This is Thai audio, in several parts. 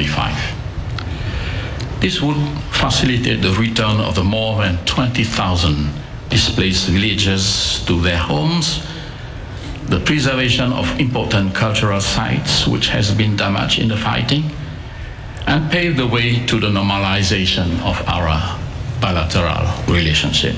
2025. This would facilitate the return of the more than 20,000 displaced villagers to their homes, the preservation of important cultural sites which has been damaged in the fighting, and pave the way to the normalization of our bilateral relationship.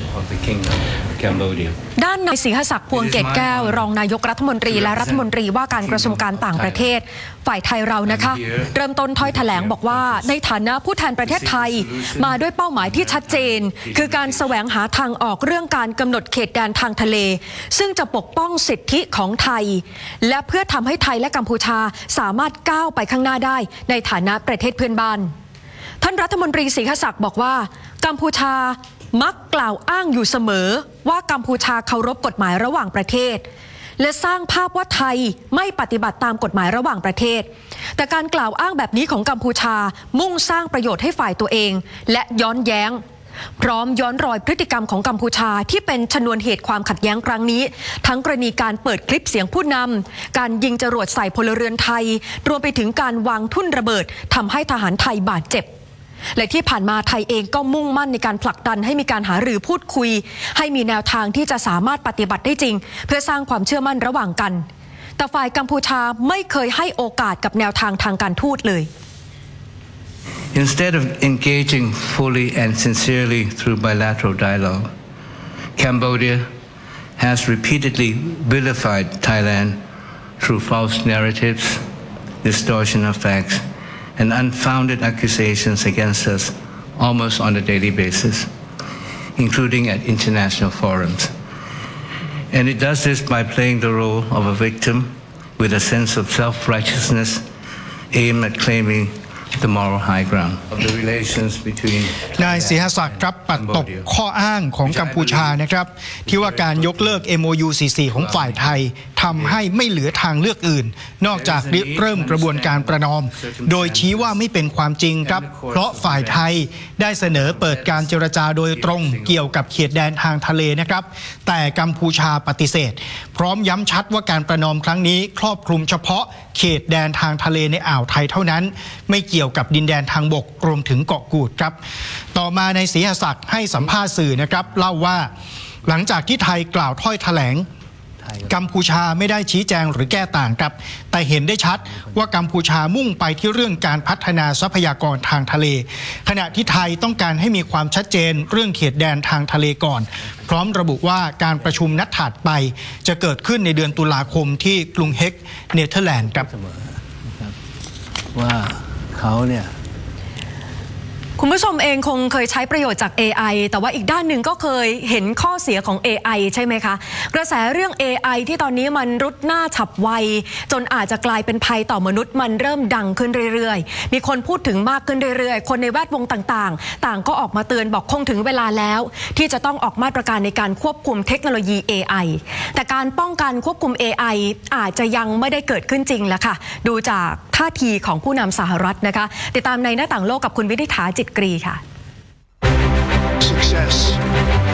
ด้านนายศรีหศักดิ์พวงเกตแก้วรองนายกรัฐมนตรีและรัฐมนตรีว่าการกระทรวงการต่างประเทศฝ่ายไทยเรานะคะเริ่มต้นถ้อยแถลงบอกว่าในฐานะผู้แทนประเทศไทยมาด้วยเป้าหมายที่ชัดเจนคือการแสวงหาทางออกเรื่องการกำหนดเขตแดนทางทะเลซึ่งจะปกป้องสิทธิของไทยและเพื่อทำให้ไทยและกัมพูชาสามารถก้าวไปข้างหน้าได้ในฐานะประเทศเพื่อนบ้านท่านรัฐมนตรีศรีหศักดิ์บอกว่ากัมพูชามักกล่าวอ้างอยู่เสมอว่ากัมพูชาเคารพกฎหมายระหว่างประเทศและสร้างภาพว่าไทยไม่ปฏิบัติตามกฎหมายระหว่างประเทศแต่การกล่าวอ้างแบบนี้ของกัมพูชามุ่งสร้างประโยชน์ให้ฝ่ายตัวเองและย้อนแย้งพร้อมย้อนรอยพฤติกรรมของกัมพูชาที่เป็นชนวนเหตุความขัดแย้งครั้งนี้ทั้งกรณีการเปิดคลิปเสียงผู้นำการยิงจรวดใส่พลเรือนไทยรวมไปถึงการวางทุ่นระเบิดทำให้ทหารไทยบาดเจ็บและที่ผ่านมาไทยเองก็มุ่งมั่นในการผลักดันให้มีการหารือพูดคุยให้มีแนวทางที่จะสามารถปฏิบัติได้จริงเพื่อสร้างความเชื่อมั่นระหว่างกันแต่ฝ่ายกัมพูชาไม่เคยให้โอกาสกับแนวทางทางการทูตเลย Instead of engaging fully and sincerely through bilateral dialogue, Cambodia has repeatedly vilified Thailand through false narratives, distortion of facts, and unfounded accusations against us almost on a daily basis, including at international forums. And it does this by playing the role of a victim with a sense of self-righteousness aimed at claiming the moral high ground of the relations between นายศรีหศักดิ์ครับปัดตกข้ออ้างของกัมพูชานะครับที่ว่าการยกเลิก MOU 44ของฝ่ายไทยทำให้ไม่เหลือทางเลือกอื่นนอกจากเริ่มกระบวนการประนอมโดยชี้ว่าไม่เป็นความจริงครับเพราะฝ่ายไทยได้เสนอเปิดการเจรจาโดยตรงเกี่ยวกับเขตแดนทางทะเลนะครับแต่กัมพูชาปฏิเสธพร้อมย้ำชัดว่าการประนอมครั้งนี้ครอบคลุมเฉพาะเขตแดนทางทะเลในอ่าวไทยเท่านั้นไม่เกี่ยวกับดินแดนทางบกรวมถึงเกาะกูดครับต่อมาในศรีหศักดิ์ให้สัมภาษณ์สื่อนะครับเล่าว่าหลังจากที่ไทยกล่าวถ้อยแถลงกัมพูชาไม่ได้ชี้แจงหรือแก้ต่างครับแต่เห็นได้ชัดว่ากัมพูชามุ่งไปที่เรื่องการพัฒนาทรัพยากรทางทะเลขณะที่ไทยต้องการให้มีความชัดเจนเรื่องเขตแดนทางทะเลก่อนพร้อมระบุว่าการประชุมนัดถัดไปจะเกิดขึ้นในเดือนตุลาคมที่กรุงเฮกเนเธอร์แลนด์ครับว่าเขาเนี่ยคุณผู้ชมเองคงเคยใช้ประโยชน์จาก AI แต่ว่าอีกด้านหนึ่งก็เคยเห็นข้อเสียของ AI ใช่ไหมคะกระแสเรื่อง AI ที่ตอนนี้มันรุดหน้าฉับไวจนอาจจะกลายเป็นภัยต่อมนุษย์มันเริ่มดังขึ้นเรื่อยๆมีคนพูดถึงมากขึ้นเรื่อยๆคนในแวดวงต่างๆต่างก็ออกมาเตือนบอกคงถึงเวลาแล้วที่จะต้องออกมาตรการในการควบคุมเทคโนโลยี AI แต่การป้องกันควบคุม AI อาจจะยังไม่ได้เกิดขึ้นจริงแล้วค่ะดูจากท่าทีของผู้นำสหรัฐนะคะติดตามในหน้าต่างโลกกับคุณวินิษฐาจิตกรีค่ะ